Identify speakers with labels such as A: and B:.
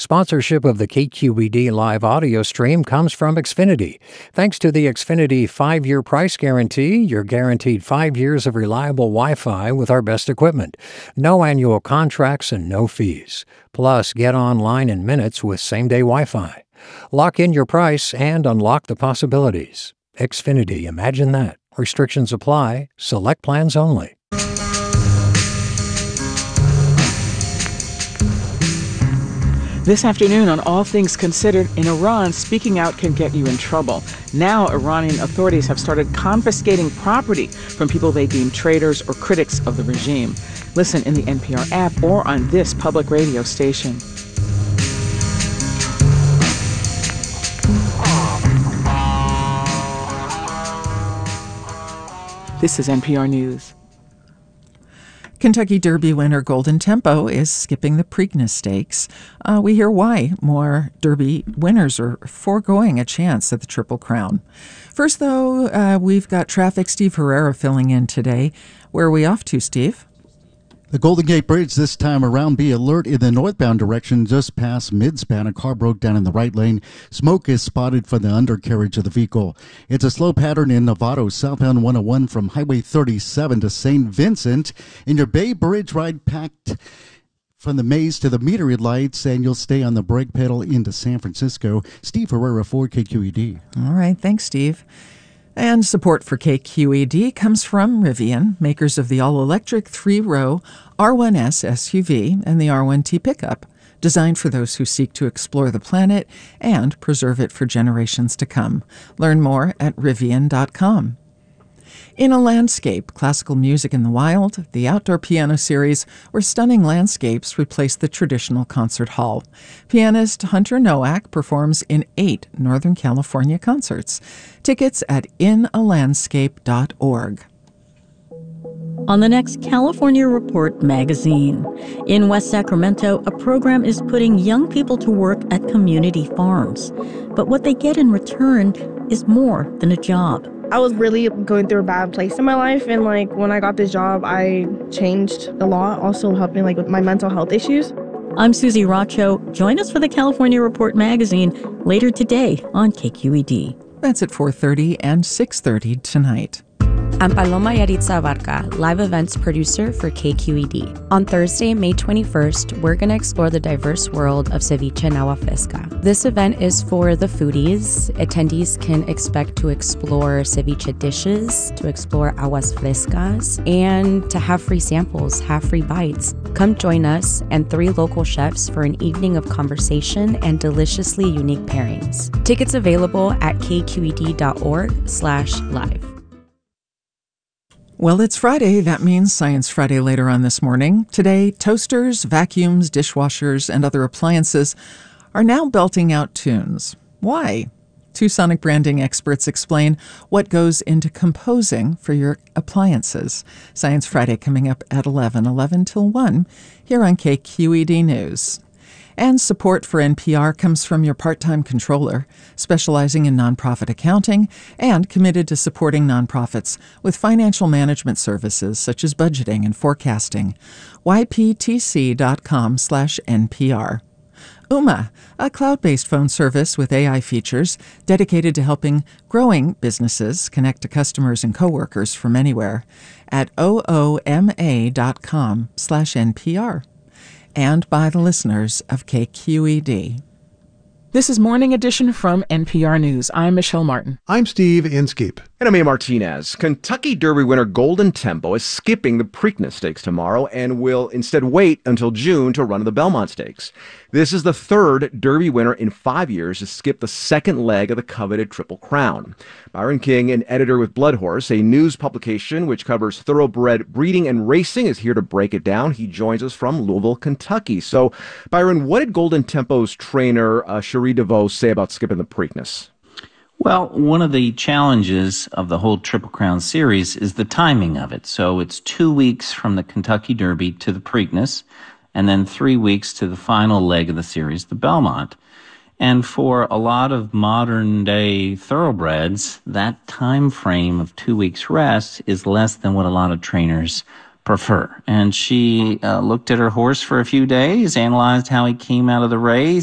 A: Sponsorship of the KQED live audio stream comes from Xfinity. Thanks to the Xfinity 5-year price guarantee, you're guaranteed 5 years of reliable Wi-Fi with our best equipment. No annual contracts and no fees. Plus, get online in minutes with same-day Wi-Fi. Lock in your price and unlock the possibilities. Xfinity, imagine that. Restrictions apply. Select plans only.
B: This afternoon on All Things Considered, in Iran, speaking out can get you in trouble. Now, Iranian authorities have started confiscating property from people they deem traitors or critics of the regime. Listen in the NPR app or on this public radio station. This is NPR News.
C: Kentucky Derby winner Golden Tempo is skipping the Preakness Stakes. We hear why more Derby winners are foregoing a chance at the Triple Crown. First, though, we've got traffic. Steve Herrera filling in today. Where are we off to, Steve?
D: The Golden Gate Bridge this time around. Be alert in the northbound direction just past Midspan. A car broke down in the right lane. Smoke is spotted from the undercarriage of the vehicle. It's a slow pattern in Novato, southbound 101 from Highway 37 to St. Vincent. In your Bay Bridge ride, packed from the maze to the meter lights, and you'll stay on the brake pedal into San Francisco. Steve Herrera for KQED.
C: All right, thanks, Steve. And support for KQED comes from Rivian, makers of the all-electric 3-row R1S SUV and the R1T pickup, designed for those who seek to explore the planet and preserve it for generations to come. Learn more at Rivian.com. In a Landscape, Classical Music in the Wild, the outdoor piano series where stunning landscapes replace the traditional concert hall. Pianist Hunter Nowak performs in 8 Northern California concerts. Tickets at inalandscape.org.
E: On the next California Report magazine, in West Sacramento, a program is putting young people to work at community farms. But what they get in return is more than a job.
F: I was really going through a bad place in my life, and when I got this job, I changed a lot, also helping with my mental health issues.
E: I'm Susie Racho. Join us for the California Report magazine later today on KQED.
C: That's at 4:30 and 6:30 tonight.
G: I'm Paloma Yaritza Abarca, live events producer for KQED. On Thursday, May 21st, we're going to explore the diverse world of ceviche and agua fresca. This event is for the foodies. Attendees can expect to explore ceviche dishes, to explore aguas frescas, and to have free samples, have free bites. Come join us and 3 local chefs for an evening of conversation and deliciously unique pairings. Tickets available at kqed.org/live.
C: Well, it's Friday. That means Science Friday later on this morning. Today, toasters, vacuums, dishwashers, and other appliances are now belting out tunes. Why? 2 sonic branding experts explain what goes into composing for your appliances. Science Friday coming up at 11 till 1 here on KQED News. And support for NPR comes from your part-time controller, specializing in nonprofit accounting and committed to supporting nonprofits with financial management services such as budgeting and forecasting. yptc.com/NPR. Ooma, a cloud-based phone service with AI features dedicated to helping growing businesses connect to customers and coworkers from anywhere at ooma.com/NPR. And by the listeners of KQED.
B: This is Morning Edition from NPR News. I'm Michelle Martin.
H: I'm Steve Inskeep.
I: And I'm Ian Martinez. Kentucky Derby winner Golden Tempo is skipping the Preakness Stakes tomorrow and will instead wait until June to run the Belmont Stakes. This is the 3rd Derby winner in 5 years to skip the 2nd leg of the coveted Triple Crown. Byron King, an editor with Bloodhorse, a news publication which covers thoroughbred breeding and racing, is here to break it down. He joins us from Louisville, Kentucky. So, Byron, what did Golden Tempo's trainer, Cherie DeVos, say about skipping the Preakness?
J: Well, one of the challenges of the whole Triple Crown series is the timing of it. So it's 2 weeks from the Kentucky Derby to the Preakness, and then 3 weeks to the final leg of the series, the Belmont. And for a lot of modern-day thoroughbreds, that time frame of 2 weeks rest is less than what a lot of trainers prefer. And she looked at her horse for a few days, analyzed how he came out of the race,